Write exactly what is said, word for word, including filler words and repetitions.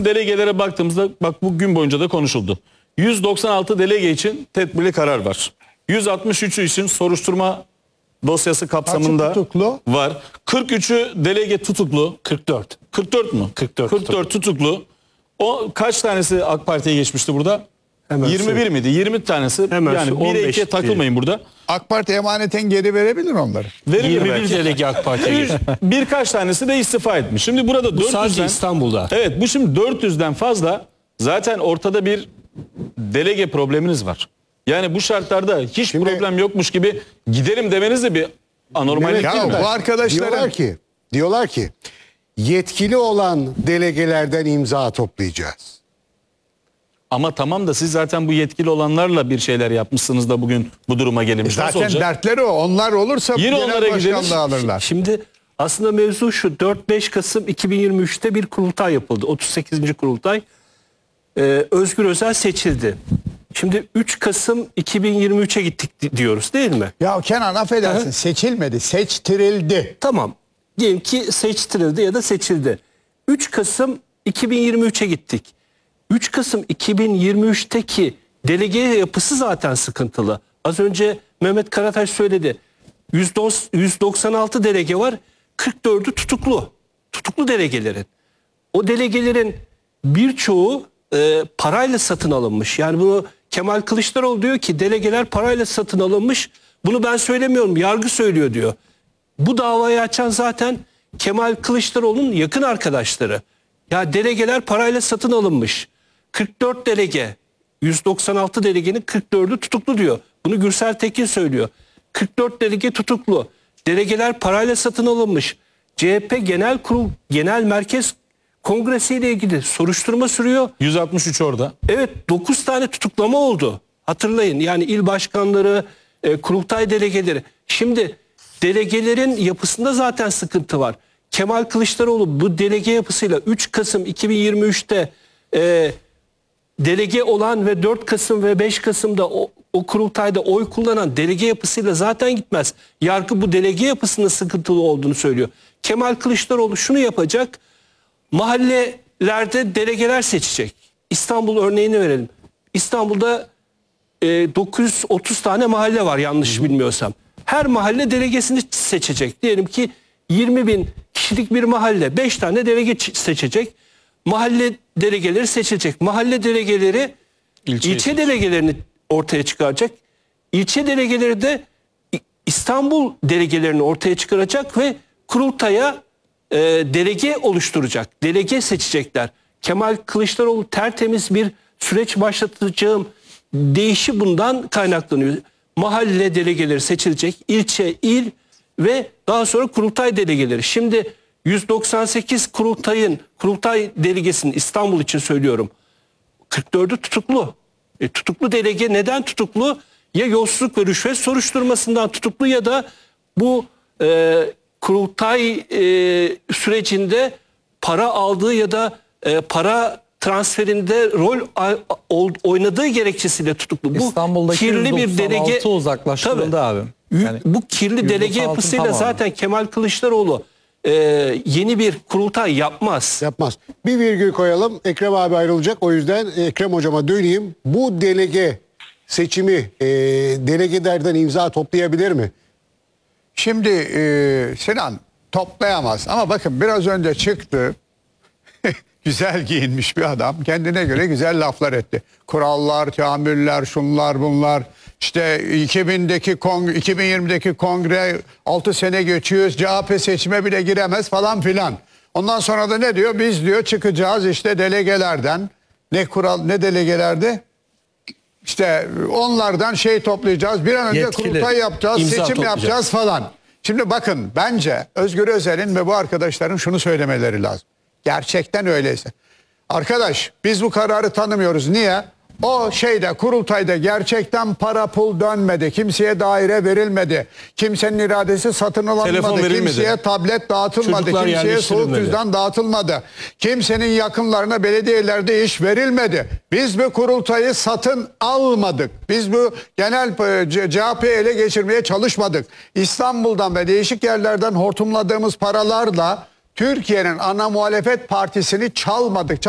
Delegelere baktığımızda bak bu gün boyunca da konuşuldu. yüz doksan altı delege için tedbirli karar var. yüz altmış üçü için soruşturma dosyası kapsamında Kaçı tutuklu? var. kırk üçü delege tutuklu. kırk dört. kırk dört mü? kırk dört kırk dört tutuklu. O kaç tanesi AK Parti'ye geçmişti burada? Hemen yirmi bir söyleyeyim. miydi? yirmi tanesi. Hemen yani söyleyeyim. bire on beş ikiye takılmayın burada. AK Parti emaneten geri verebilir onları. Verilir yirmi bir belki. delege AK Parti'ye geçti. Birkaç tanesi de istifa etmiş. Şimdi burada Bu sadece dört yüzden İstanbul'da. Evet, bu şimdi dört yüzden fazla, zaten ortada bir delege probleminiz var. Yani bu şartlarda hiç Şimdi- problem yokmuş gibi giderim demeniz de bir anormallik Ya değil mi? bu arkadaşların Diyorlar ki, diyorlar ki yetkili olan delegelerden imza toplayacağız. Ama tamam da siz zaten bu yetkili olanlarla bir şeyler yapmışsınız da bugün bu duruma gelinmiş. Nasıl zaten olacak? dertleri o. Onlar olursa Yine genel onlara gideriz. başkanlığı alırlar. Şimdi aslında mevzu şu: dört beş Kasım iki bin yirmi üç'te bir kurultay yapıldı. otuz sekizinci kurultay. Ee, Özgür Özel seçildi. Şimdi üç Kasım iki bin yirmi üç'e gittik di- diyoruz değil mi? Ya Kenan affedersin, Hı. seçilmedi, seçtirildi. Tamam. Diyelim ki seçtirildi ya da seçildi. üç Kasım iki bin yirmi üç'e gittik. üç Kasım iki bin yirmi üç'teki delege yapısı zaten sıkıntılı. Az önce Mehmet Karataş söyledi. yüz doksan altı delege var. kırk dördü tutuklu. Tutuklu delegelerin. O delegelerin birçoğu e, parayla satın alınmış. Yani bunu Kemal Kılıçdaroğlu diyor ki delegeler parayla satın alınmış. Bunu ben söylemiyorum, yargı söylüyor diyor. Bu davayı açan zaten Kemal Kılıçdaroğlu'nun yakın arkadaşları. Ya delegeler parayla satın alınmış. kırk dört delege, yüz doksan altı delegenin kırk dördü tutuklu diyor. Bunu Gürsel Tekin söylüyor. kırk dört delege tutuklu. Delegeler parayla satın alınmış. C H P Genel Kurul Genel Merkez Kongresi ile ilgili soruşturma sürüyor. yüz altmış üç orada. Evet, dokuz tane tutuklama oldu. Hatırlayın, yani il başkanları, e, kurultay delegeleri. Şimdi delegelerin yapısında zaten sıkıntı var. Kemal Kılıçdaroğlu bu delege yapısıyla üç Kasım iki bin yirmi üç'te e, delege olan ve dört Kasım ve beş Kasım'da o, o kurultayda oy kullanan delege yapısıyla zaten gitmez. Yargı bu delege yapısının sıkıntılı olduğunu söylüyor. Kemal Kılıçdaroğlu şunu yapacak: mahallelerde delegeler seçecek. İstanbul örneğini verelim. İstanbul'da e, dokuz yüz otuz tane mahalle var yanlış bilmiyorsam. Her mahalle delegesini seçecek. Diyelim ki yirmi bin kişilik bir mahalle, beş tane delege ç- seçecek. Mahalle delegeleri seçilecek. Mahalle delegeleri İlçe ilçe delegelerini ortaya çıkaracak. İlçe delegeleri de İ- İstanbul delegelerini ortaya çıkaracak ve kurultaya e, delege oluşturacak. Delege seçecekler. Kemal Kılıçdaroğlu tertemiz bir süreç başlatacağım deyişi bundan kaynaklanıyor. Mahalle delegeleri seçilecek. İlçe, il ve daha sonra kurultay delegeleri. Şimdi yüz doksan sekiz kurultayın, kurultay delegesinin, İstanbul için söylüyorum, kırk dördü tutuklu. E, tutuklu delege neden tutuklu? Ya yolsuzluk ve rüşvet soruşturmasından tutuklu ya da bu e, kurultay e, sürecinde para aldığı ya da e, para transferinde rol a- a- oynadığı gerekçesiyle tutuklu. Bu İstanbul'daki kirli bir yüz doksan altı delege uzaklaştırıldı Tabii. abi. Y- Yani bu kirli yüz doksan delege altının yapısıyla tamamı. zaten Kemal Kılıçdaroğlu e, yeni bir kurultay yapmaz. Yapmaz. Bir virgül koyalım. Ekrem abi ayrılacak. O yüzden Ekrem hocama döneyim. Bu delege seçimi e, delegelerden imza toplayabilir mi? Şimdi e, Sinan toplayamaz ama bakın biraz önce çıktı. Güzel giyinmiş bir adam. Kendine göre güzel laflar etti. Kurallar, teamüller, şunlar bunlar. İşte iki bindeki kongre, iki bin yirmideki kongre altı sene geçiyoruz. C H P seçime bile giremez falan filan. Ondan sonra da ne diyor? Biz diyor çıkacağız işte delegelerden. Ne kural ne delegelerde? İşte onlardan şey toplayacağız. Bir an önce Yetkili kurultay yapacağız, imza seçim toplayacağız. yapacağız falan. Şimdi bakın bence Özgür Özel'in ve bu arkadaşların şunu söylemeleri lazım. Gerçekten öyleyse. Arkadaş biz bu kararı tanımıyoruz. Niye? O şeyde kurultayda gerçekten para pul dönmedi. Kimseye daire verilmedi. Kimsenin iradesi satın Telefon alınmadı. verilmedi. Kimseye tablet dağıtılmadı. Çocuklar Kimseye soğuk yerleştirilmedi. cüzdan dağıtılmadı. Kimsenin yakınlarına belediyelerde iş verilmedi. Biz bu kurultayı satın almadık. Biz bu genel e, C- CHP ele geçirmeye çalışmadık. İstanbul'dan ve değişik yerlerden hortumladığımız paralarla Türkiye'nin ana muhalefet partisini çalmadık.